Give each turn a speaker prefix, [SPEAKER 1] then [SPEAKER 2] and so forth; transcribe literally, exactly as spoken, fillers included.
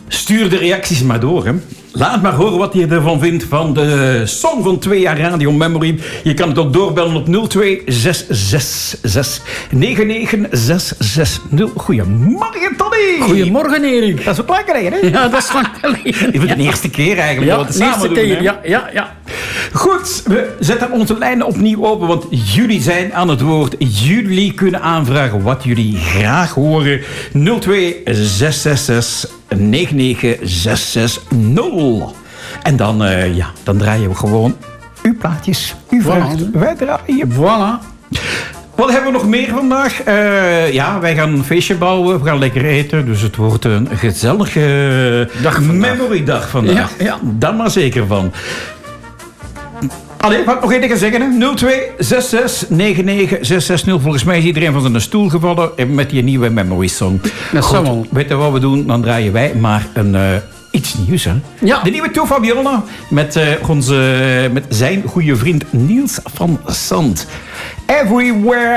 [SPEAKER 1] Stuur de reacties maar door, hè. Laat maar horen wat je ervan vindt van de song van twee jaar Radio Memory. Je kan het ook doorbellen op nul twee zes zes zes negen negen zes zes nul. Goedemorgen, Tony.
[SPEAKER 2] Goedemorgen, Erik.
[SPEAKER 1] Dat is ook lang geleden, hè?
[SPEAKER 2] Ja, dat is lang geleden.
[SPEAKER 1] Je bent de eerste keer eigenlijk.
[SPEAKER 2] Ja,
[SPEAKER 1] dat we het
[SPEAKER 2] de
[SPEAKER 1] samen
[SPEAKER 2] eerste
[SPEAKER 1] doen,
[SPEAKER 2] keer. Ja, ja, ja.
[SPEAKER 1] Goed, we zetten onze lijnen opnieuw open, want jullie zijn aan het woord. Jullie kunnen aanvragen wat jullie graag horen. nul twee zes zes zes negen negen zes zes nul. En dan, uh, ja, dan draaien we gewoon uw plaatjes, uw vraag.
[SPEAKER 2] Voilà.
[SPEAKER 1] Wij draaien.
[SPEAKER 2] Voilà.
[SPEAKER 1] Wat hebben we nog meer vandaag? Uh, ja, wij gaan een feestje bouwen. We gaan lekker eten. Dus het wordt een gezellige
[SPEAKER 2] Dag vandaag.
[SPEAKER 1] memory-dag vandaag.
[SPEAKER 2] Ja, ja.
[SPEAKER 1] Daar maar zeker van. Allee, wat nog één keer zeggen, hè? nul twee zes zes negen negen zes zes nul. Volgens mij is iedereen van zijn stoel gevallen met die nieuwe memory song.
[SPEAKER 2] Dat zou wel.
[SPEAKER 1] Weet je wat we doen? Dan draaien wij maar een... Uh, Iets nieuws, hè?
[SPEAKER 2] Ja.
[SPEAKER 1] De nieuwe Toe Fabiola met, uh, onze, met zijn goede vriend Niels van Sant. Everywhere